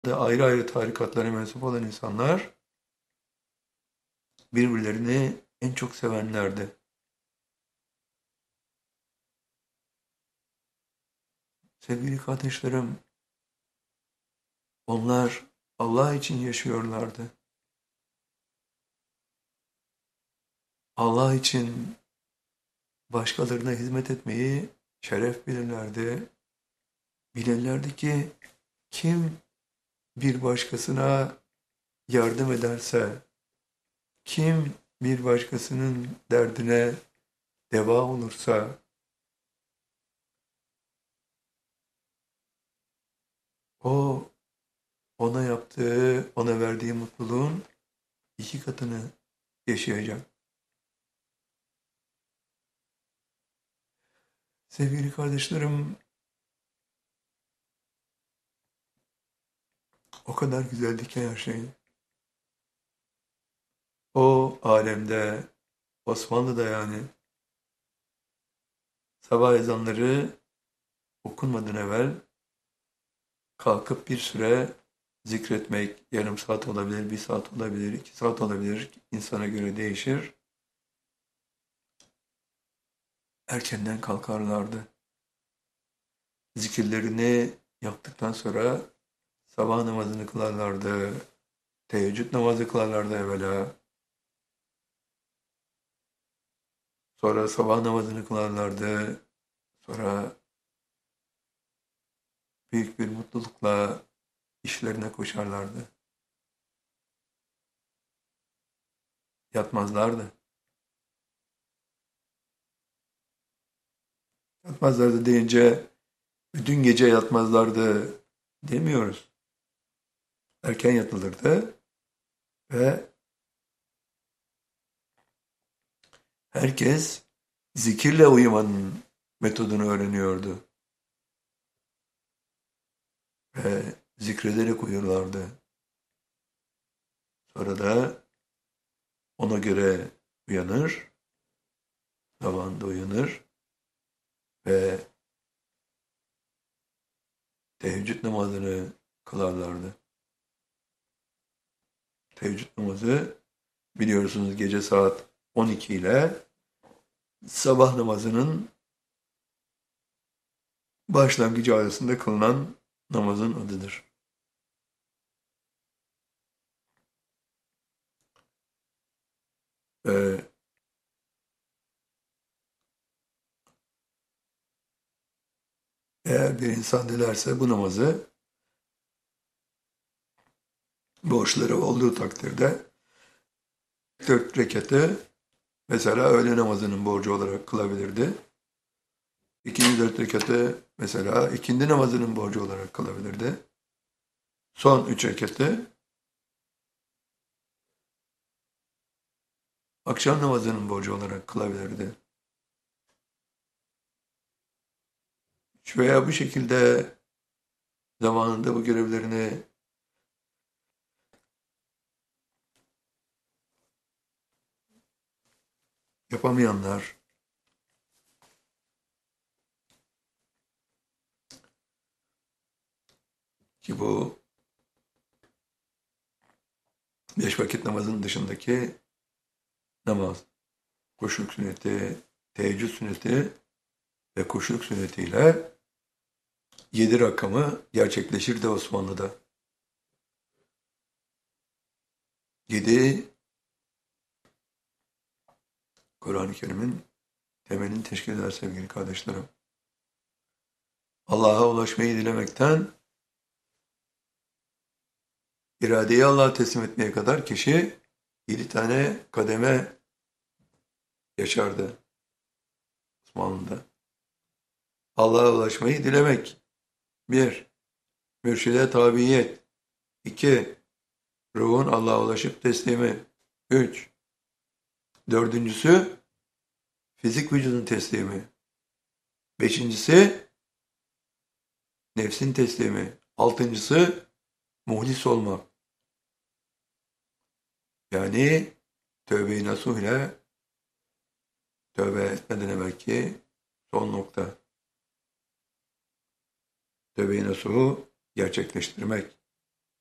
da ayrı ayrı tarikatlara mensup olan insanlar birbirlerini en çok sevenlerdi. Sevgili kardeşlerim, onlar Allah için yaşıyorlardı. Allah için başkalarına hizmet etmeyi şeref bilirlerdi. Bilirlerdi ki kim bir başkasına yardım ederse, kim bir başkasının derdine deva olursa, o ona yaptığı, ona verdiği mutluluğun iki katını yaşayacak. Sevgili kardeşlerim, o kadar güzeldi ki her şey. O alemde, Osmanlı'da yani, sabah ezanları okunmadan evvel kalkıp bir süre zikretmek, yarım saat olabilir, bir saat olabilir, 2 saat olabilir, insana göre değişir. Erkenden kalkarlardı. Zikirlerini yaptıktan sonra sabah namazını kılarlardı, teheccüd namazı kılarlardı evvela. Sonra sabah namazını kılarlardı. Sonra büyük bir mutlulukla işlerine koşarlardı. Yatmazlardı. Yatmazlardı deyince bütün gece yatmazlardı demiyoruz. Erken yatılırdı ve herkes zikirle uyumanın metodunu öğreniyordu. Ve zikrederek uyurlardı. Sonra da ona göre uyanır, zamanında uyanır ve teheccüd namazını kılarlardı. Teheccüd namazı biliyorsunuz gece saat 12 ile sabah namazının başlangıcı arasında kılınan namazın adıdır. Ee, Eğer bir insan dilerse bu namazı borçları olduğu takdirde 4 rekatı mesela öğle namazının borcu olarak kılabilirdi. İkinci 4 rekatı mesela ikindi namazının borcu olarak kılabilirdi. Son 3 rekatı akşam namazının borcu olarak kılabilirdi. Şu veya bu şekilde zamanında bu görevlerini yapamayanlar, ki bu 5 vakit namazın dışındaki namaz, kuşluk sünneti, teheccüd sünneti ve kuşluk sünnetiyle 7 rakamı gerçekleşirdi Osmanlı'da. 7, Kur'an-ı Kerim'in temelini teşkil eder sevgili kardeşlerim. Allah'a ulaşmayı dilemekten iradeyi Allah'a teslim etmeye kadar kişi 7 tane kademe yaşardı Osmanlı'da. Allah'a ulaşmayı dilemek. 1. Mürşide tabiyet. 2. Ruhun Allah'a ulaşıp teslimi. 3. Dördüncüsü fizik vücudun teslimi. 5.'si nefsin teslimi. 6.'sı muhlis olmak. Yani tövbe-i nasuh ile tövbe etmeden evvelki son nokta. Tövbe-i nasuhu gerçekleştirmek.